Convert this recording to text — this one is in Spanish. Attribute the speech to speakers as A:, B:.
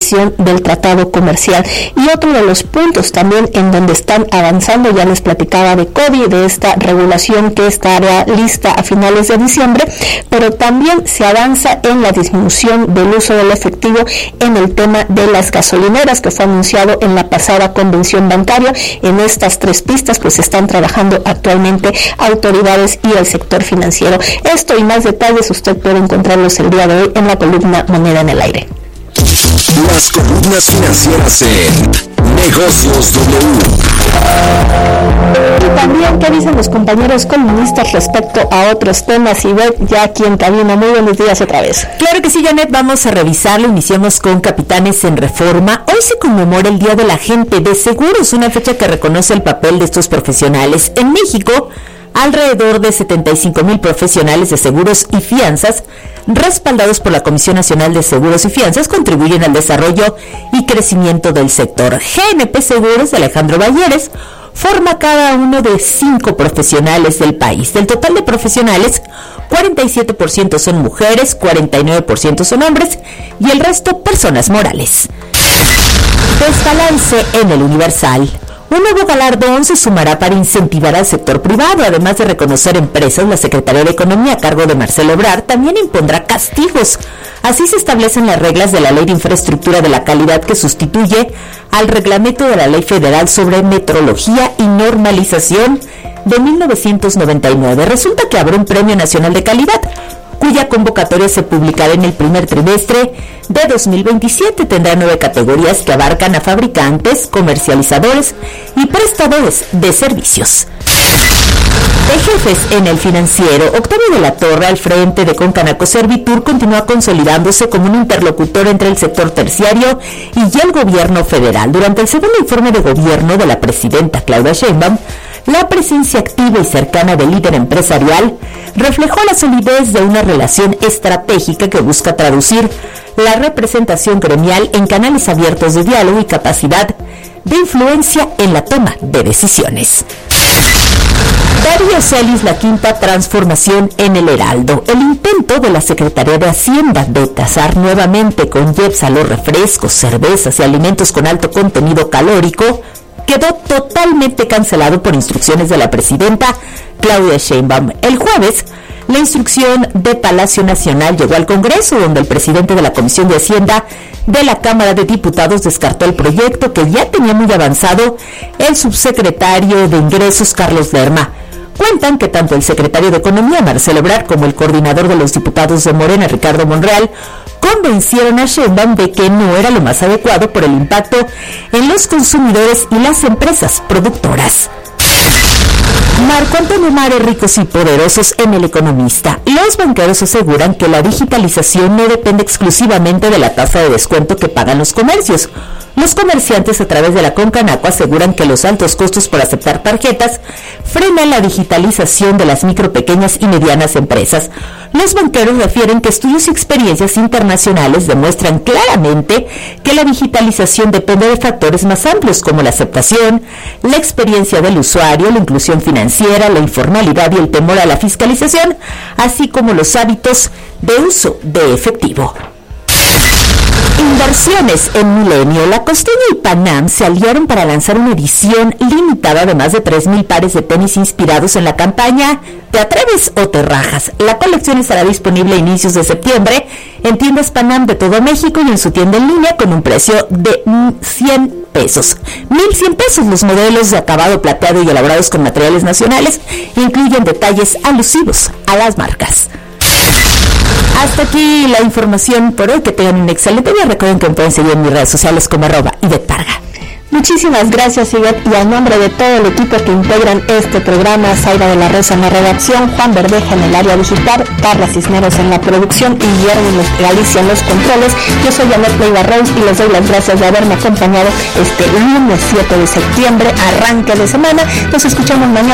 A: revisión del tratado comercial. Y otro de los puntos también en donde están avanzando, ya les platicaba de COVID, de esta regulación que estará lista a finales de diciembre, pero también se avanza en la disminución del uso del efectivo en el tema de las gasolineras, que fue anunciado en la pasada convención bancaria. En estas tres pistas pues están trabajando actualmente autoridades y el sector financiero. Esto y más detalles usted puede encontrarlos el día de hoy en la columna Moneda en el Aire.
B: Las columnas financieras en Negocios W.
A: Y también, ¿qué dicen los compañeros columnistas respecto a otros temas? Y ve ya aquí en cabina. Muy buenos días otra vez.
C: Claro que sí, Janet, vamos a revisarlo. Iniciamos con Capitanes en Reforma. Hoy se conmemora el Día del Agente de Seguros, una fecha que reconoce el papel de estos profesionales. En México, alrededor de 75,000 profesionales de seguros y fianzas, respaldados por la Comisión Nacional de Seguros y Fianzas, contribuyen al desarrollo y crecimiento del sector. GNP Seguros de Alejandro Balleres forma cada uno de 5 profesionales del país. Del total de profesionales, 47% son mujeres, 49% son hombres y el resto personas morales. Desbalance en el Universal. Un nuevo galardón se sumará para incentivar al sector privado. Además de reconocer empresas, la Secretaría de Economía, a cargo de Marcelo Ebrard, también impondrá castigos. Así se establecen las reglas de la Ley de Infraestructura de la Calidad, que sustituye al reglamento de la Ley Federal sobre Metrología y Normalización de 1999. Resulta que habrá un Premio Nacional de Calidad, cuya convocatoria se publicará en el primer trimestre de 2027. Tendrá 9 categorías que abarcan a fabricantes, comercializadores y prestadores de servicios. De jefes en el Financiero, Octavio de la Torre, al frente de Concanaco Servitur, continúa consolidándose como un interlocutor entre el sector terciario y el gobierno federal. Durante el segundo informe de gobierno de la presidenta Claudia Sheinbaum, la presencia activa y cercana del líder empresarial reflejó la solidez de una relación estratégica que busca traducir la representación gremial en canales abiertos de diálogo y capacidad de influencia en la toma de decisiones. Darío Celis, la quinta transformación en el Heraldo. El intento de la Secretaría de Hacienda de tasar nuevamente con IEPS a los refrescos, cervezas y alimentos con alto contenido calórico quedó totalmente cancelado por instrucciones de la presidenta Claudia Sheinbaum. El jueves, la instrucción de Palacio Nacional llegó al Congreso, donde el presidente de la Comisión de Hacienda de la Cámara de Diputados descartó el proyecto, que ya tenía muy avanzado el subsecretario de Ingresos, Carlos Lerma. Cuentan que tanto el secretario de Economía, Marcelo Ebrard, como el coordinador de los diputados de Morena, Ricardo Monreal, convencieron a Sheinbaum de que no era lo más adecuado por el impacto en los consumidores y las empresas productoras. Marco Antonio Mare, ricos y poderosos en El Economista. Los banqueros aseguran que la digitalización no depende exclusivamente de la tasa de descuento que pagan los comercios. Los comerciantes, a través de la Concanaco, aseguran que los altos costos por aceptar tarjetas frenan la digitalización de las micro, pequeñas y medianas empresas. Los banqueros refieren que estudios y experiencias internacionales demuestran claramente que la digitalización depende de factores más amplios, como la aceptación, la experiencia del usuario, la inclusión financiera, la informalidad y el temor a la fiscalización, así como los hábitos de uso de efectivo. Inversiones en Milenio. La Costeña y Panam se aliaron para lanzar una edición limitada de más de 3,000 pares de tenis inspirados en la campaña ¿Te atreves o te rajas? La colección estará disponible a inicios de septiembre en tiendas Panam de todo México y en su tienda en línea con un precio de 100 pesos. 1,100 pesos. Los modelos de acabado plateado y elaborados con materiales nacionales incluyen detalles alusivos a las marcas. Hasta aquí la información por hoy. Que tengan un excelente día. Recuerden que me pueden seguir en mis redes sociales como @IvetteParga.
A: Muchísimas gracias, Ivette, y a nombre de todo el equipo que integran este programa, Zaira de la Rosa en la redacción, Juan Verdeja en el área digital, Carla Cisneros en la producción y Guillermo Galicia en los controles, yo soy Janet Leiva Reus y les doy las gracias de haberme acompañado este lunes 7 de septiembre, arranque de semana. Nos escuchamos mañana.